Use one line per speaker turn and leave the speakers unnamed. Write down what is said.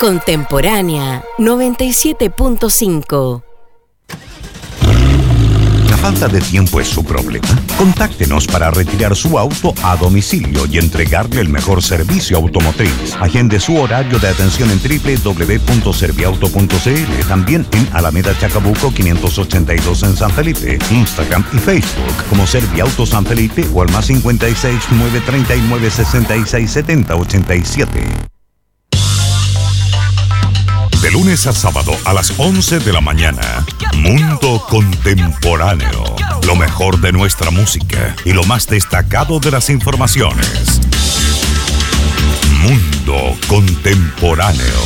Contemporánea 97.5.
¿La falta de tiempo es su problema? Contáctenos para retirar su auto a domicilio y entregarle el mejor servicio automotriz. Agende su horario de atención en www.serviauto.cl. También en Alameda Chacabuco 582 en San Felipe. Instagram y Facebook como Serviauto San Felipe o al más 56 939 66 70 87.
De lunes a sábado a las 11 de la mañana, Mundo Contemporáneo. Lo mejor de nuestra música y lo más destacado de las informaciones. Mundo Contemporáneo.